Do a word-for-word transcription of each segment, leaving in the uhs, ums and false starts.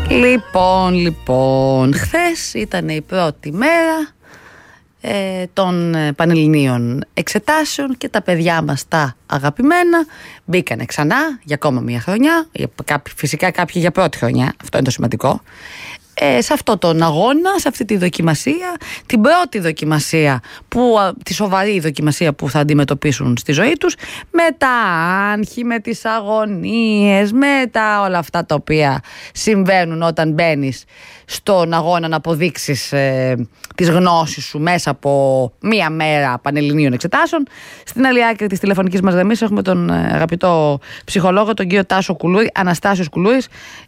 Λοιπόν, λοιπόν, χθες ήταν η πρώτη μέρα ε, των Πανελληνίων εξετάσεων και τα παιδιά μας τα αγαπημένα μπήκανε ξανά για ακόμα μια χρονιά, φυσικά κάποιοι για πρώτη χρονιά, αυτό είναι το σημαντικό, ε, σε αυτό τον αγώνα, σε αυτή τη δοκιμασία, την πρώτη δοκιμασία, που, τη σοβαρή δοκιμασία που θα αντιμετωπίσουν στη ζωή τους, με τα άγχη, με τις αγωνίες, με τα όλα αυτά τα οποία συμβαίνουν όταν μπαίνεις στον αγώνα να αποδείξεις ε, τις γνώσεις σου μέσα από μία μέρα Πανελληνίων εξετάσεων. Στην άλλη άκρη της τηλεφωνικής μας γραμμής έχουμε τον ε, αγαπητό ψυχολόγο, τον κύριο Τάσο Κουλούρη, Αναστάσιος Κουλούρης,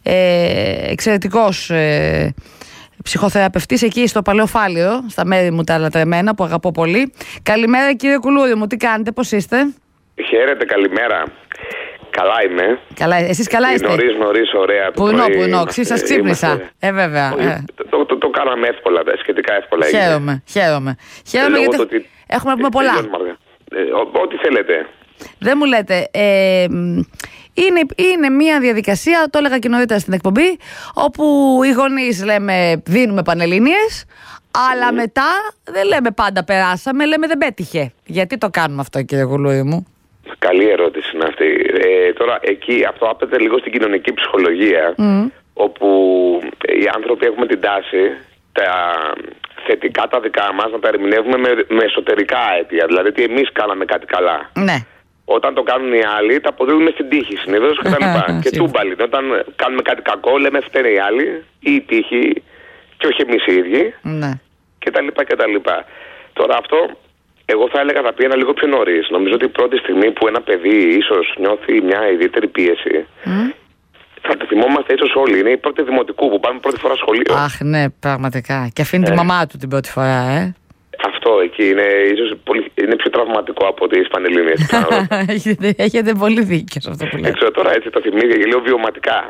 ε, εξαιρετικός ε, ψυχοθεραπευτής εκεί στο Παλαιοφάλιο, στα μέρη μου τα λατρεμένα που αγαπώ πολύ. Καλημέρα κύριε Κουλούρη μου, τι κάνετε, πώς είστε? Χαίρετε, καλημέρα. Καλά είμαι. Καλά, εσείς καλά είστε? Νωρίς, νωρίς, ωραία. Πού νο, πού νο, ξύ σας ξύπνησα. Ε, βέβαια. Ε. Το, το, το, το κάναμε εύκολα, σχετικά εύκολα. Χαίρομαι, χαίρομαι. Χαίρομαι γιατί ότι... έχουμε να πούμε πολλά. Ε, ό,τι θέλετε. Δεν μου λέτε. Ε, είναι, είναι μια διαδικασία, το έλεγα και νωρίτερα στην εκπομπή, όπου οι γονείς λέμε δίνουμε Πανελλήνιες, αλλά mm. μετά δεν λέμε πάντα περάσαμε, λέμε δεν πέτυχε. Γιατί το κάνουμε αυτό, κύριε Κουλούρη μου? Καλή ερώτηση είναι αυτή. Ε, τώρα εκεί αυτό άπεται λίγο στην κοινωνική ψυχολογία, mm. όπου οι άνθρωποι έχουμε την τάση τα θετικά τα δικά μας να τα ερμηνεύουμε με, με εσωτερικά αίτια. Δηλαδή ότι εμείς κάναμε κάτι καλά. Ναι. Όταν το κάνουν οι άλλοι, τα αποδίδουμε στην τύχη συνήθως και τα λοιπά. Και τούμπαλιν. Όταν κάνουμε κάτι κακό, λέμε φταίνε οι άλλοι ή η τύχη, και όχι εμείς οι ίδιοι. Ναι. Και τα λοιπά και τα λοιπά. Τώρα αυτό, εγώ θα έλεγα θα πήγαινα λίγο πιο νωρίς. Νομίζω ότι η πρώτη στιγμή που ένα παιδί ίσως νιώθει μια ιδιαίτερη πίεση, mm. θα το θυμόμαστε ίσως όλοι. Είναι η πρώτη δημοτικού που πάμε πρώτη φορά σχολείο. Αχ, ναι, πραγματικά. Και αφήνει ε. τη μαμά του την πρώτη φορά, ε. Αυτό εκεί είναι ίσως πολύ, είναι πιο τραυματικό από τις Πανελλήνιες. έχετε, έχετε πολύ δίκιο σε αυτό που λέτε. Ξέρω τώρα, έτσι το θυμίζει και λέω βιωματικά.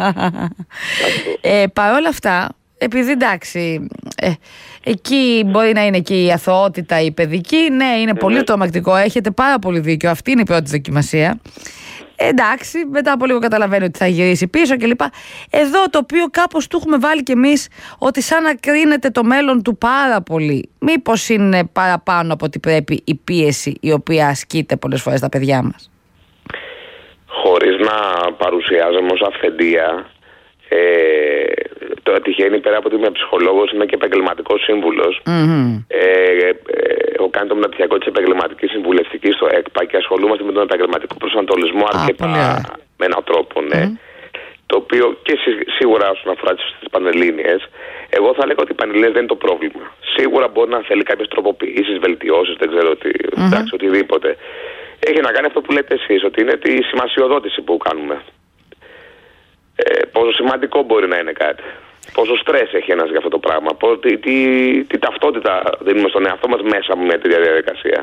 ε, Παρ' όλα αυτά, επειδή εντάξει, ε, εκεί μπορεί να είναι και η αθωότητα η παιδική, ναι, είναι πολύ ναι. τρομακτικό, έχετε πάρα πολύ δίκιο, αυτή είναι η πρώτη δοκιμασία. Εντάξει, μετά από λίγο καταλαβαίνω ότι θα γυρίσει πίσω κλπ. Εδώ το οποίο κάπως του έχουμε βάλει κι εμείς, ότι σαν να κρίνεται το μέλλον του πάρα πολύ. Μήπως είναι παραπάνω από ό,τι πρέπει η πίεση η οποία ασκείται πολλές φορές στα παιδιά μας? Χωρίς να παρουσιάζομαι ως αυθεντία, ε, το τυχαίνει πέρα από ότι είμαι ψυχολόγος, είμαι και επαγγελματικός σύμβουλος. Mm-hmm. Ε, ε, έχω κάνει το μεταπτυχιακό της επαγγελματικής συμβουλευτικής στο ΕΚΠΑ και ασχολούμαστε με τον επαγγελματικό προσανατολισμό αρκετά με έναν τρόπο, ναι. Mm-hmm. Το οποίο και σίγουρα όσον αφορά τις Πανελλήνιες, εγώ θα λέγω ότι οι Πανελλήνιες δεν είναι το πρόβλημα. Σίγουρα μπορεί να θέλει κάποιες τροποποιήσεις, βελτιώσεις, δεν ξέρω τι, mm-hmm. εντάξει, οτιδήποτε. Έχει να κάνει αυτό που λέτε εσείς, ότι είναι τη σημασιοδότηση που κάνουμε. Ε, πόσο σημαντικό μπορεί να είναι κάτι. Πόσο στρες έχει ένας για αυτό το πράγμα. Πόσο, τι, τι, τι ταυτότητα δίνουμε στον εαυτό μας μέσα με τη διαδικασία.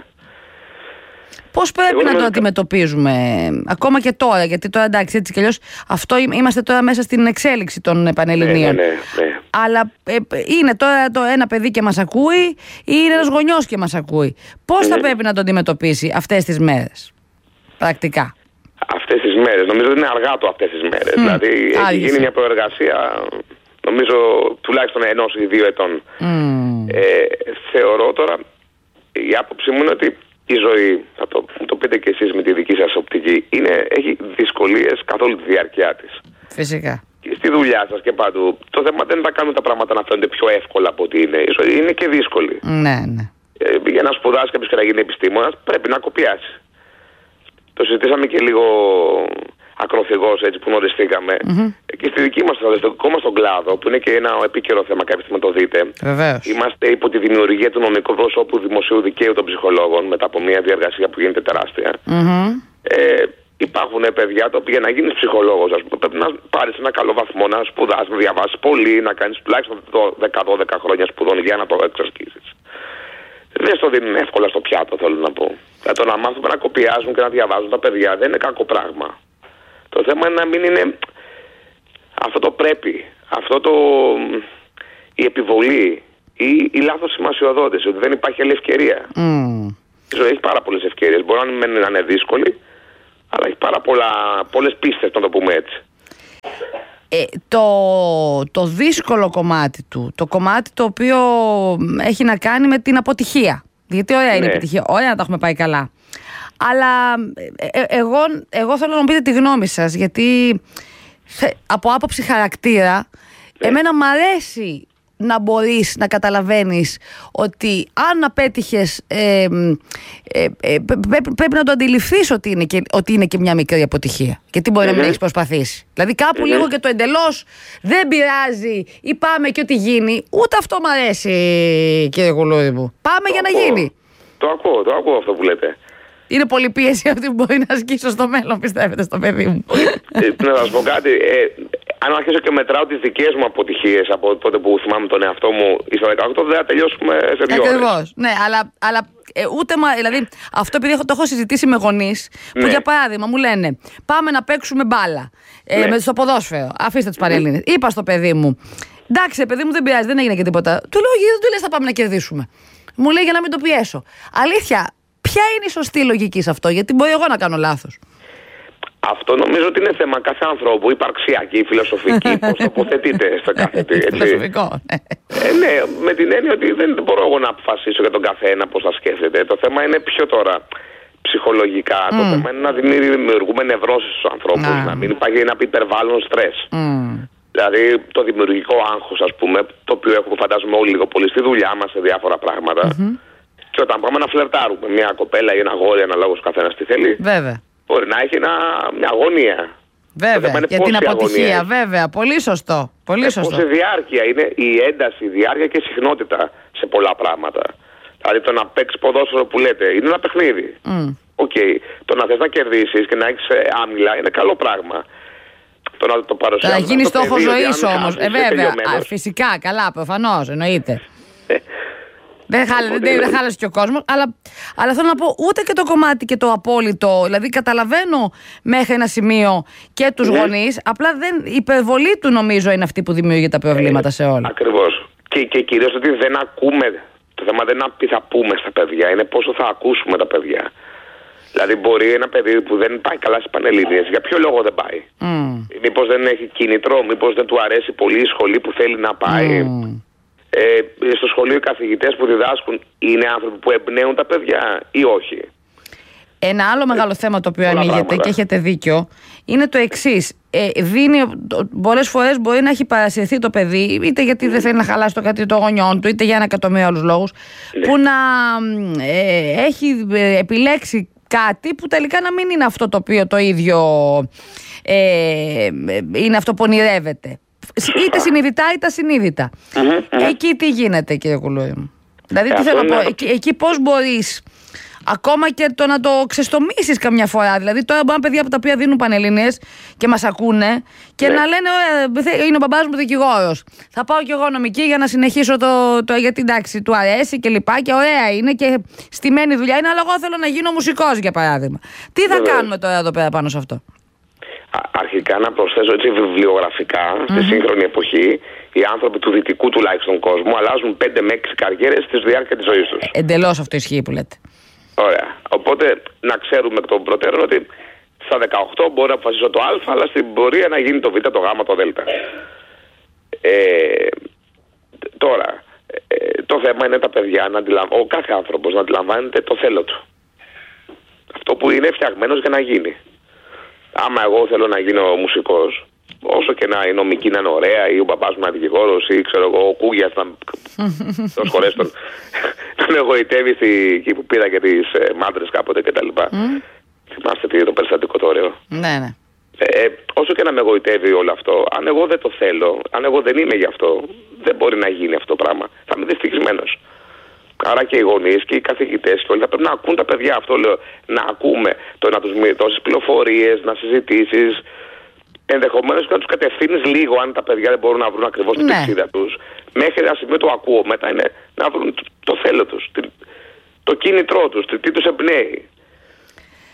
Πώς πρέπει Εγώ να το αντιμετωπίζουμε ακόμα και τώρα? Γιατί τώρα εντάξει, έτσι κι αλλιώς αυτό είμαστε τώρα μέσα στην εξέλιξη των Πανελληνίων. Ναι, ναι, ναι, ναι. Αλλά ε, είναι τώρα το ένα παιδί και μας ακούει ή είναι ένας γονιός και μας ακούει. Πώς ναι. θα πρέπει να το αντιμετωπίσει αυτές τις μέρες πρακτικά? Αυτές τις μέρες, νομίζω ότι είναι αργά το αυτές τις μέρες. Mm. Δηλαδή έχει Άλυση. γίνει μια προεργασία, νομίζω τουλάχιστον ενός ή δύο ετών. Mm. Ε, θεωρώ τώρα, η άποψή μου είναι ότι η ζωή, θα το, το πείτε και εσείς με τη δική σας οπτική, είναι, έχει δυσκολίες καθ' όλη τη διάρκεια της. Φυσικά. Και στη δουλειά σας και παντού. Το θέμα δεν θα κάνουν τα πράγματα να φαίνονται πιο εύκολα από ότι είναι. Η ζωή είναι και δύσκολη. Ναι, ναι. Ε, για να σπουδάσει κάποιος και να γίνει επιστήμονας πρέπει να κοπιάσει. Το συζητήσαμε και λίγο ακροθυγώς έτσι που γνωριστήκαμε. Mm-hmm. Και στη δική μας, στο δικό μας τον κλάδο, που είναι και ένα επίκαιρο θέμα, κάποια στιγμή το δείτε. Βεβαίως. Είμαστε υπό τη δημιουργία του νομικού προσώπου δημοσίου δικαίου των ψυχολόγων, μετά από μια διαργασία που γίνεται τεράστια. Mm-hmm. Ε, υπάρχουν παιδιά τα οποία για να γίνεις ψυχολόγος, ας πούμε, πρέπει να πάρεις ένα καλό βαθμό, να σπουδάσεις, να διαβάσεις πολύ, να κάνεις τουλάχιστον δέκα δώδεκα χρόνια σπουδών για να το εξασκήσεις. Δεν στο δίνουν εύκολα στο πιάτο, θέλω να πω. Δηλαδή, το να μάθουμε να κοπιάζουν και να διαβάζουν τα παιδιά δεν είναι κακό πράγμα. Το θέμα είναι να μην είναι αυτό το πρέπει, αυτό το η επιβολή ή η λάθος σημασιοδότηση, ότι δεν υπάρχει άλλη ευκαιρία. Mm. Η ζωή έχει πάρα πολλές ευκαιρίες. Μπορεί να μην είναι δύσκολη, αλλά έχει πάρα πολλά, πολλές πίστες, να το πούμε έτσι. Ε, το, το δύσκολο κομμάτι του, το κομμάτι το οποίο έχει να κάνει με την αποτυχία. Γιατί ωραία είναι η επιτυχία, ωραία να τα έχουμε πάει καλά. Αλλά ε, ε, εγώ, εγώ θέλω να μου πείτε τη γνώμη σας, γιατί θε, από άποψη χαρακτήρα, ναι. εμένα μου αρέσει να μπορείς να καταλαβαίνεις ότι αν απέτυχες ε, ε, ε, πρέπει, πρέπει να το αντιληφθείς ότι είναι και, ότι είναι και μια μικρή αποτυχία και τι μπορεί mm-hmm. να μην έχεις προσπαθήσει. Δηλαδή κάπου mm-hmm. λίγο και το εντελώς δεν πειράζει ή πάμε και ό,τι γίνει, ούτε αυτό μου αρέσει, κύριε Κουλούρη μου. Πάμε το για ακούω. Να γίνει. Το ακούω, το ακούω αυτό που λέτε. Είναι πολύ πίεση αυτή που μπορεί να ασκήσω στο μέλλον, πιστεύετε, στο παιδί μου. ε, να σας πω κάτι. Ε, αν αρχίσω και μετράω τις δικές μου αποτυχίες από τότε που θυμάμαι τον εαυτό μου στα δεκαοκτώ, δεν θα τελειώσουμε σε δύο ώρες. Ακριβώς. Ναι, αλλά, αλλά ε, ούτε μα. Δηλαδή, αυτό επειδή το έχω συζητήσει με γονείς που ναι. για παράδειγμα μου λένε πάμε να παίξουμε μπάλα ε, ναι. με, στο ποδόσφαιρο. Αφήστε τους Πανελλήνιες. Ναι. Είπα στο παιδί μου, εντάξει, παιδί μου, δεν πειράζει, δεν έγινε και τίποτα. Του λέω, γιατί δεν του λες θα πάμε να κερδίσουμε. Μου λέει για να μην το πιέσω. Αλήθεια. Ποια είναι η σωστή λογική σε αυτό, γιατί μπορεί εγώ να κάνω λάθος. Αυτό νομίζω ότι είναι θέμα κάθε ανθρώπου, υπαρξιακή, φιλοσοφική, πώς τοποθετείτε στο κάθε τι. Φιλοσοφικό, ναι. Ε, ναι, με την έννοια ότι δεν μπορώ εγώ να αποφασίσω για τον καθένα πώς θα σκέφτεται. Το θέμα είναι πιο τώρα ψυχολογικά. Mm. Το θέμα είναι να δημιουργούμε νευρώσεις στους ανθρώπους, mm. να μην υπάρχει ένα υπερβάλλον στρες. Mm. Δηλαδή το δημιουργικό άγχος, ας πούμε, το οποίο έχουμε φαντάζομαι όλοι λίγο πολύ στη δουλειά μας σε διάφορα πράγματα. Mm-hmm. Και όταν πάμε να φλερτάρουμε μια κοπέλα ή ένα αγόρι, αναλόγως καθένας τι θέλει, βέβαια. Μπορεί να έχει ένα, μια αγωνία. Βέβαια, για την αποτυχία, βέβαια. Πολύ σωστό. Πολύ σωστό. Πόση διάρκεια είναι η ένταση, η διάρκεια και η συχνότητα σε πολλά πράγματα. Δηλαδή το να παίξεις ποδόσφαιρο που λέτε είναι ένα παιχνίδι. Οκ. Mm. Okay. Το να θες να κερδίσεις και να έχεις άμυλα είναι καλό πράγμα. Το να το παρουσιάσεις. Να γίνει στόχο ζωής όμως. Ε, βέβαια. Α, φυσικά, καλά, προφανώς, εννοείται. Δεν χάλασε, δεν, δεν χάλασε και ο κόσμος, αλλά, αλλά θέλω να πω ούτε και το κομμάτι και το απόλυτο. Δηλαδή, καταλαβαίνω μέχρι ένα σημείο και τους ναι. γονείς, απλά δεν, η υπερβολή του νομίζω είναι αυτή που δημιουργεί τα προβλήματα ε, σε όλα. Ακριβώς. Και, και κυρίως ότι δεν ακούμε. Το θέμα δεν είναι τι θα πούμε στα παιδιά, είναι πόσο θα ακούσουμε τα παιδιά. Δηλαδή, μπορεί ένα παιδί που δεν πάει καλά στις Πανελλήνιες, για ποιο λόγο δεν πάει. Mm. Μήπως δεν έχει κίνητρο, μήπως δεν του αρέσει πολύ η σχολή που θέλει να πάει. Mm. Ε, στο σχολείο οι καθηγητές που διδάσκουν είναι άνθρωποι που εμπνέουν τα παιδιά ή όχι. Ένα άλλο μεγάλο θέμα το οποίο ανοίγεται πράγματα. Και έχετε δίκιο είναι το εξής. Ε, δίνει, πολλές φορές μπορεί να έχει παρασυρθεί το παιδί, είτε γιατί δεν θέλει να χαλάσει το κάτι των γονιών του, είτε για ένα εκατομμύριο άλλους λόγους, ναι. που να ε, έχει επιλέξει κάτι που τελικά να μην είναι αυτό το οποίο το ίδιο ε, είναι αυτό που ονειρεύεται. Είτε συνειδητά είτε ασυνείδητα. Mm-hmm, mm-hmm. Εκεί τι γίνεται, κύριε Κουλούρη μου? Δηλαδή, τι θέλω να πω, εκεί, εκεί πώς μπορείς ακόμα και το να το ξεστομίσεις καμιά φορά. Δηλαδή, τώρα μπορούν παιδιά από τα οποία δίνουν Πανελλήνιες και μας ακούνε και ναι. να λένε, είναι ο μπαμπάς μου δικηγόρος. Θα πάω κι εγώ νομική για να συνεχίσω το. το γιατί εντάξει, του αρέσει και λοιπά και ωραία είναι και στημένη δουλειά είναι, αλλά εγώ θέλω να γίνω μουσικός, για παράδειγμα. Τι θα ναι. κάνουμε τώρα εδώ πέρα πάνω σε αυτό? Αρχικά να προσθέσω έτσι βιβλιογραφικά, mm-hmm. στη σύγχρονη εποχή, οι άνθρωποι του δυτικού τουλάχιστον κόσμου αλλάζουν πέντε με έξι καριέρες στη διάρκεια της ζωής τους. Εντελώς αυτό ισχύει που λέτε. Ωραία. Οπότε να ξέρουμε εκ των προτέρων ότι στα δεκαοκτώ μπορώ να αποφασίσω το Α, αλλά στην πορεία να γίνει το Β, το Γ, το Δ. Ε, τώρα, ε, το θέμα είναι τα παιδιά, να αντιλαμ... ο κάθε άνθρωπος να αντιλαμβάνεται το θέλω του. Αυτό που είναι φτιαγμένος για να γίνει. Άμα εγώ θέλω να γίνω μουσικός, όσο και να η νομική να είναι ωραία, ή ο μπαμπάς μου να είναι δικηγόρος, ή ξέρω εγώ, ο Κούγιας να. Τόσες φορές τον, τον εγωιτεύει εκεί που πήρα και τις ε, μάντρες κάποτε κτλ. Mm. Θυμάστε τι το περιστατικό το ωραίο. Ναι, ναι. Ε, ε, όσο και να με εγωιτεύει όλο αυτό, αν εγώ δεν το θέλω, αν εγώ δεν είμαι γι' αυτό, δεν μπορεί να γίνει αυτό το πράγμα. Θα είμαι δυστυχισμένος. Άρα και οι γονείς και οι καθηγητές και όλοι θα πρέπει να ακούν τα παιδιά. Αυτό λέω, να ακούμε. Το να τους δώσεις πληροφορίες, να συζητήσεις. Ενδεχομένως και να τους κατευθύνεις λίγο, αν τα παιδιά δεν μπορούν να βρουν ακριβώς την πηξίδα τους. Μέχρι ένα σημείο το ακούω. Μετά είναι να βρουν το θέλω τους, το κίνητρό τους, τι τους εμπνέει.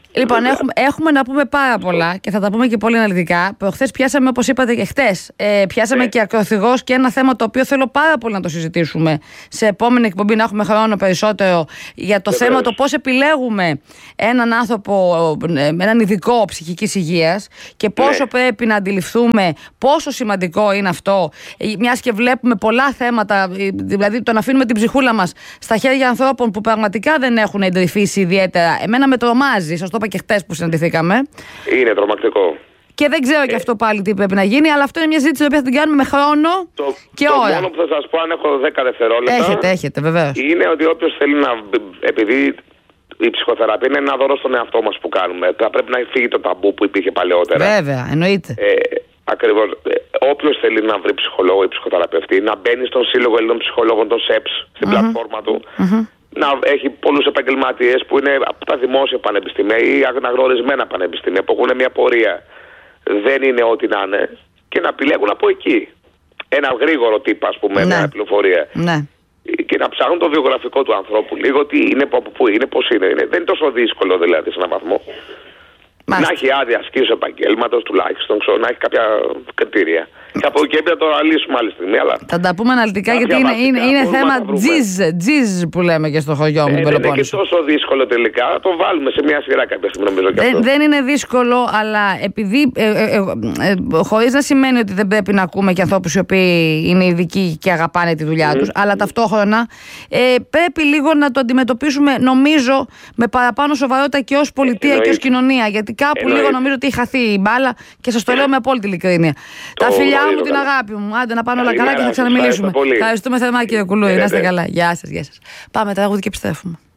Λοιπόν, έχουμε, έχουμε να πούμε πάρα πολλά και θα τα πούμε και πολύ αναλυτικά. Προχθές πιάσαμε, όπως είπατε και χτες, ε, πιάσαμε ναι. και ακροθυγώς και ένα θέμα το οποίο θέλω πάρα πολύ να το συζητήσουμε σε επόμενη εκπομπή, να έχουμε χρόνο περισσότερο για το Βεβαίως. θέμα το πώς επιλέγουμε έναν άνθρωπο, έναν ειδικό ψυχικής υγείας και πόσο ναι. πρέπει να αντιληφθούμε πόσο σημαντικό είναι αυτό, μιας και βλέπουμε πολλά θέματα, δηλαδή το να αφήνουμε την ψυχούλα μας στα χέρια ανθρώπων που πραγματικά δεν έχουν εντρυφήσει ιδιαίτερα. Εμένα με τρομάζει, σας το είπα και χτες που συναντηθήκαμε. Είναι τρομακτικό. Και δεν ξέρω ε. και αυτό πάλι τι πρέπει να γίνει, αλλά αυτό είναι μια συζήτηση που θα την κάνουμε με χρόνο το, και το ώρα. Το μόνο που θα σας πω, αν έχω δέκα δευτερόλεπτα. Έχετε, έχετε, βεβαίως. Είναι ότι όποιος θέλει να. Επειδή η ψυχοθεραπεία είναι ένα δώρο στον εαυτό μας που κάνουμε, θα πρέπει να φύγει το ταμπού που υπήρχε παλαιότερα. Βέβαια, εννοείται. Ε, Ακριβώς. Όποιος θέλει να βρει ψυχολόγο ή ψυχοθεραπευτή, να μπαίνει στον Σύλλογο Ελλήνων Ψυχολόγων, το ΣΕΠΣ, στην mm-hmm. πλατφόρμα του. Mm-hmm. Να έχει πολλούς επαγγελματίες που είναι από τα δημόσια πανεπιστήμια ή αναγνωρισμένα πανεπιστήμια που έχουν μια πορεία. Δεν είναι ό,τι να είναι και να επιλέγουν από εκεί. Ένα γρήγορο τύπο, ας πούμε, ναι. μια πληροφορία. Ναι. Και να ψάχνουν το βιογραφικό του ανθρώπου λίγο, τι είναι, από πού είναι, πώς είναι. είναι. Δεν είναι τόσο δύσκολο δηλαδή σε έναν βαθμό. Μάλιστα. Να έχει άδεια ασκήσεως επαγγέλματος τουλάχιστον, ξέρω, να έχει κάποια κριτήρια. Και από εκεί έπρεπε να το αναλύσουμε άλλη στιγμή. Αλλά θα τα πούμε αναλυτικά γιατί είναι, είναι, είναι θέμα τζιζ που λέμε και στο χωριό μου. Ε, δεν είναι και τόσο δύσκολο τελικά. Θα το βάλουμε σε μια σειρά κάποια στιγμή, νομίζω. Και δεν, αυτό. δεν είναι δύσκολο, αλλά επειδή. Ε, ε, ε, ε, χωρίς να σημαίνει ότι δεν πρέπει να ακούμε και ανθρώπους οι οποίοι είναι ειδικοί και αγαπάνε τη δουλειά mm. τους, αλλά ταυτόχρονα ε, πρέπει λίγο να το αντιμετωπίσουμε, νομίζω, με παραπάνω σοβαρότητα και ως πολιτεία ε, και ως κοινωνία. Γιατί κάπου Εννοείς. λίγο νομίζω ότι έχει χαθεί η μπάλα και σας το λέω με απόλυτη ειλικρίνεια. Το τα φιλιά μου, την αγάπη μου. Άντε να πάνε όλα καλά και θα ξαναμιλήσουμε. Ευχαριστούμε θερμά, κύριε Κουλούρη. Να είστε καλά. Γεια σας, γεια σας. Πάμε τραγούδι και επιστρέφουμε.